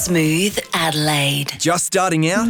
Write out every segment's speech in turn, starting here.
Smooth Adelaide. Just starting out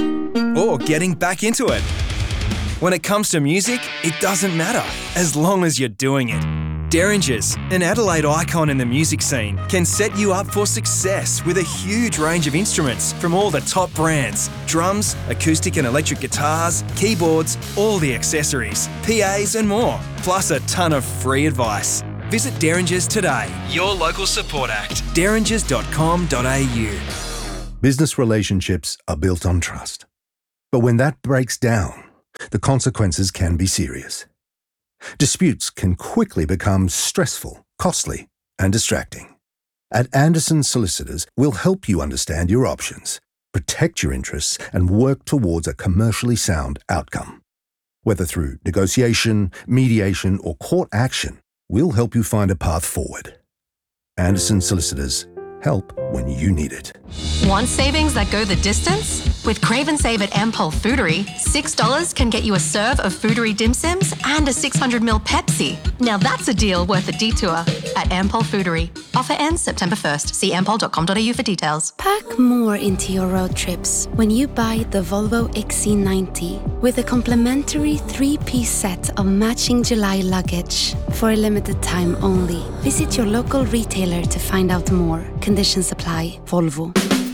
or getting back into it? When it comes to music, it doesn't matter as long as you're doing it. Derringers, an Adelaide icon in the music scene, can set you up for success with a huge range of instruments from all the top brands: drums, acoustic and electric guitars, keyboards, all the accessories, PAs and more, plus a ton of free advice. Visit Derringers today, your local support act, derringers.com.au. Business relationships are built on trust. But when that breaks down, the consequences can be serious. Disputes can quickly become stressful, costly, and distracting. At Anderson Solicitors, we'll help you understand your options, protect your interests, and work towards a commercially sound outcome. Whether through negotiation, mediation, or court action, we'll help you find a path forward. Anderson Solicitors. Help when you need it. Want savings that go the distance? With Crave and Save at Ampol Foodery, $6 can get you a serve of Foodery dim sims and a 600ml Pepsi. Now that's a deal worth a detour at Ampol Foodery. Offer ends September 1st. See ampol.com.au for details. Pack more into your road trips when you buy the Volvo XC90 with a complimentary 3-piece set of matching July luggage for a limited time only. Visit your local retailer to find out more. Conditions apply. Volvo.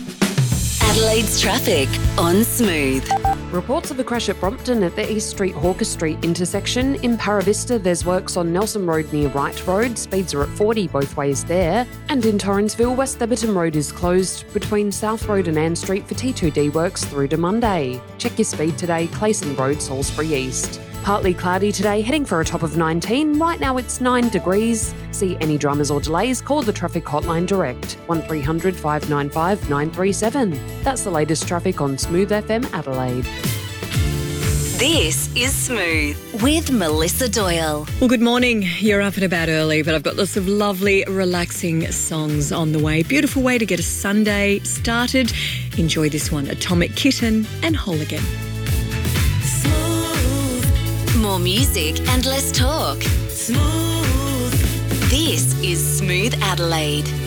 Adelaide's traffic on Smooth. Reports of a crash at Brompton at the East Street Hawker Street intersection. In Paravista, there's works on Nelson Road near Wright Road. Speeds are at 40 both ways there. And in Torrensville, West Theberton Road is closed between South Road and Ann Street for T2D works through to Monday. Check your speed today, Clayson Road, Salisbury East. Partly cloudy today, heading for a top of 19. Right now it's 9 degrees. See any dramas or delays, call the traffic hotline direct, 1300 595 937. That's the latest traffic on Smooth FM Adelaide. This is Smooth with Melissa Doyle. Well, good morning. You're up and about early, but I've got lots of lovely, relaxing songs on the way. Beautiful way to get a Sunday started. Enjoy this one, Atomic Kitten and Whole Again. More music and less talk. Smooth. This is Smooth Adelaide.